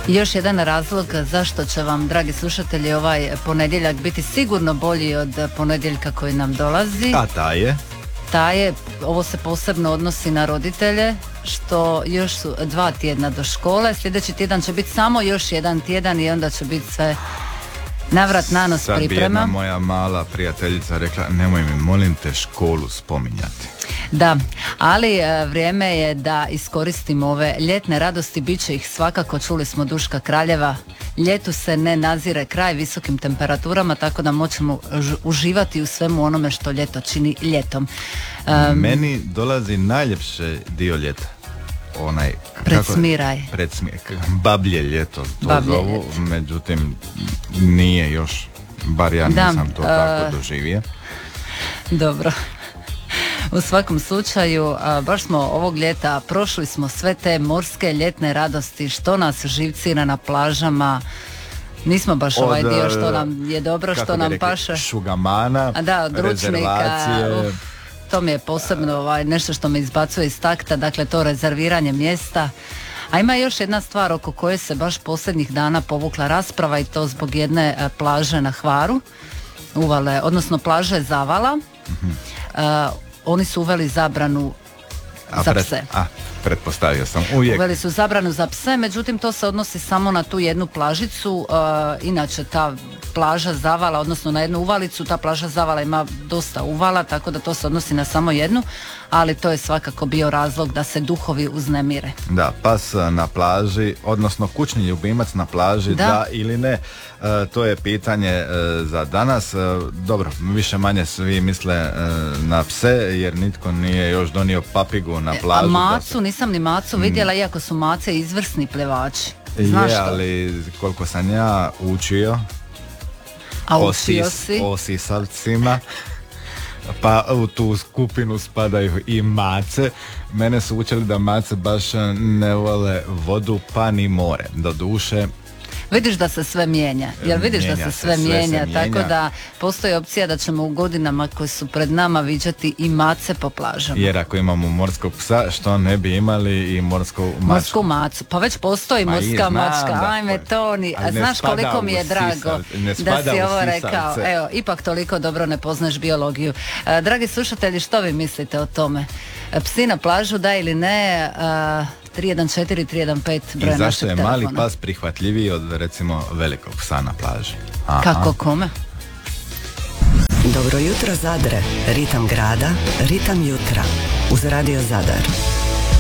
I još jedan razlog zašto će vam, dragi slušatelji, ovaj ponedjeljak biti sigurno bolji od ponedjeljka koji nam dolazi. A taj je? Ovo se posebno odnosi na roditelje, što još su 2 tjedna do škole. Sljedeći tjedan će biti samo još jedan tjedan i onda će biti sve navrat na nos priprema. Sad bi jedna moja mala prijateljica rekla, nemoj mi molim te školu spominjati. Da, ali vrijeme je da iskoristimo ove ljetne radosti, bit će ih svakako, čuli smo Duška Kraljeva, ljetu se ne nazire kraj visokim temperaturama, tako da moćemo uživati u svemu onome što ljeto čini ljetom. Meni dolazi najljepši dio ljeta. Predsmiraj. Bablje ljeto to zovu, međutim nije još, bar ja nisam to tako doživio. Dobro. U svakom slučaju, baš smo ovog ljeta prošli smo sve te morske ljetne radosti, što nas živcira na plažama. Nismo baš ovaj dio što nam je dobro, što nam paše. Šugamana, od rezervacije. To mi je posebno nešto što me izbacuje iz takta, dakle to rezerviranje mjesta. A ima još jedna stvar oko koje se baš posljednjih dana povukla rasprava, i to zbog jedne plaže na Hvaru, uvale, odnosno plaže Zavala. Oni su uveli zabranu za pse. Pretpostavio sam uvijek. Uveli su zabranu za pse, međutim to se odnosi samo na tu jednu plažicu. Inače ta plaža Zavala, odnosno na jednu uvalicu, ta plaža Zavala ima dosta uvala, tako da to se odnosi na samo jednu, ali to je svakako bio razlog da se duhovi uznemire. Da, pas na plaži, odnosno kućni ljubimac na plaži, da ili ne, to je pitanje za danas. Dobro, više manje svi misle na pse, jer nitko nije još donio papigu na plažu. A macu, nisam ni macu vidjela, iako su mace izvrsni plevači. Znaš što? Ali koliko sam ja učio o sisavcima, pa u tu skupinu spadaju i mace. Mene su učili da mace baš ne vole vodu pa ni more. Doduše, vidiš da se sve mijenja, jer vidiš da se sve mijenja, tako da postoji opcija da ćemo u godinama koje su pred nama viđati i mace po plažama. Jer ako imamo morskog psa, što ne bi imali i morsku mačku? Morsku macu, pa već postoji morska mačka, ajme Toni, a znaš koliko mi je drago da si ovo rekao. Evo, ipak toliko dobro ne poznaš biologiju. Dragi slušatelji, što vi mislite o tome? Psi na plažu, da ili ne? 314-315 broj našeg telefona. I zašto je mali pas prihvatljiviji od recimo velikog psa na plaži? Kako kome? Dobro jutro Zadre, ritam grada, ritam jutra uz Radio Zadar.